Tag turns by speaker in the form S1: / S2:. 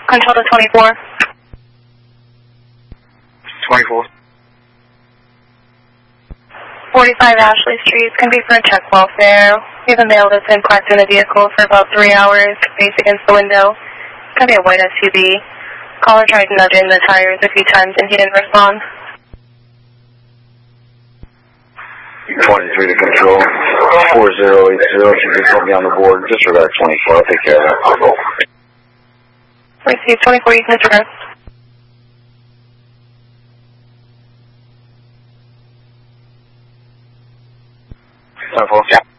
S1: Control to 24.
S2: 24.
S1: 45 Ashley Street. It's going to be for a check welfare. We have a male that's been parked in the vehicle for about 3 hours, face against the window. It's going to be a white SUV. Caller tried nudging the tires a few times and he didn't respond.
S2: 23 to control. 4080. Can you put me on the board? Disregard 24. I'll take care of that.
S1: Receive 24. You can disregard.
S2: 24. Yeah.